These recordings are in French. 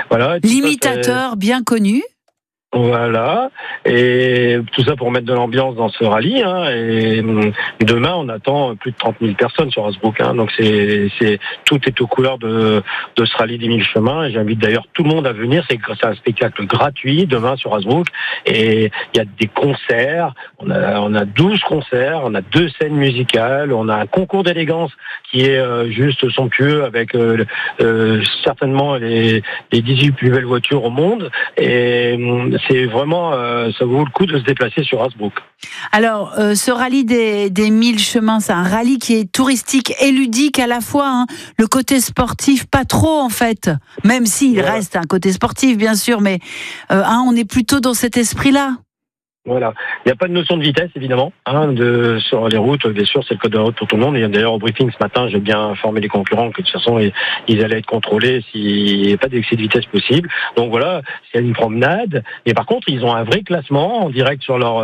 Voilà. L'imitateur bien connu. Voilà, et tout ça pour mettre de l'ambiance dans ce rallye. Et demain, on attend plus de 30 000 personnes sur Hasbrouck. Donc tout est aux couleurs de ce rallye des 1000 chemins. Et j'invite d'ailleurs tout le monde à venir. C'est un spectacle gratuit demain sur Hasbrouck. Et il y a des concerts. On a 12 concerts. On a 2 scènes musicales. On a un concours d'élégance qui est juste somptueux avec certainement les 18 plus belles voitures au monde. Et c'est vraiment, ça vaut le coup de se déplacer sur Hasbrouck. Alors, ce rallye des 1000 chemins, c'est un rallye qui est touristique et ludique à la fois. Le côté sportif, pas trop en fait. Même s'il reste un côté sportif, bien sûr, mais on est plutôt dans cet esprit-là. Voilà. Il n'y a pas de notion de vitesse, évidemment, sur les routes. Bien sûr, c'est le code de la route pour tout le monde. Et d'ailleurs, au briefing ce matin, j'ai bien informé les concurrents que de toute façon, ils allaient être contrôlés s'il n'y a pas d'excès de vitesse possible. Donc voilà, c'est une promenade. Et par contre, ils ont un vrai classement en direct sur leur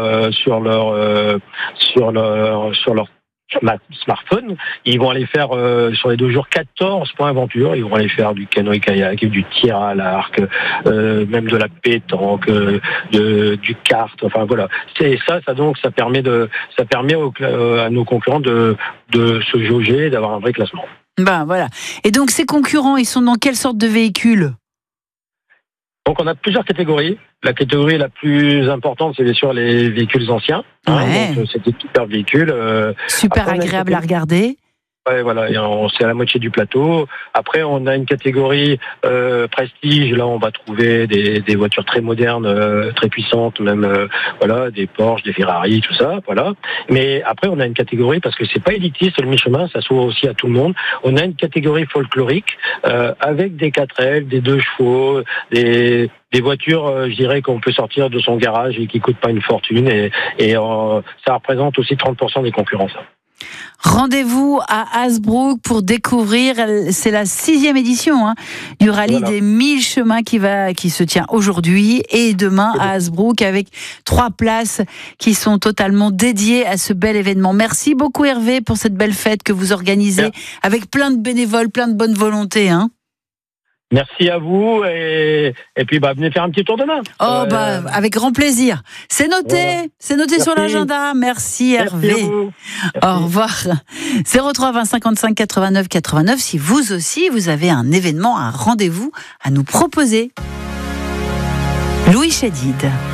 smartphone. Ils vont aller faire sur les 2 jours 14 points aventure. Ils vont aller faire du canoë-kayak, du tir à l'arc, même de la pétanque, du kart. Enfin voilà. C'est ça donc ça permet à nos concurrents de se jauger, d'avoir un vrai classement. Ben voilà. Et donc ces concurrents, ils sont dans quelle sorte de véhicule ? Donc on a plusieurs catégories. La catégorie la plus importante, c'est bien sûr les véhicules anciens. Donc c'est des super véhicules. Super agréable à regarder. Ouais, voilà, c'est à la moitié du plateau. Après, on a une catégorie prestige. Là, on va trouver des voitures très modernes, très puissantes, même des Porsche, des Ferrari, tout ça. Voilà. Mais après, on a une catégorie parce que c'est pas élitiste le mi-chemin, ça s'ouvre aussi à tout le monde. On a une catégorie folklorique avec des 4L, des 2 chevaux, des voitures, je dirais, qu'on peut sortir de son garage et qui coûtent pas une fortune. Et ça représente aussi 30% des concurrents. Ça. Rendez-vous à Hasbrouck pour découvrir, c'est la 6e édition du rallye des 1000 chemins qui se tient aujourd'hui et demain à Hasbrouck avec 3 places qui sont totalement dédiées à ce bel événement. Merci beaucoup Hervé pour cette belle fête que vous organisez avec plein de bénévoles, plein de bonne volonté. Merci à vous et puis venez faire un petit tour demain. Avec grand plaisir. C'est noté, c'est noté sur l'agenda. Merci Hervé. Merci. Au revoir. 03 20 55 89 89 si vous aussi vous avez un événement, un rendez-vous à nous proposer. Louis Chédid.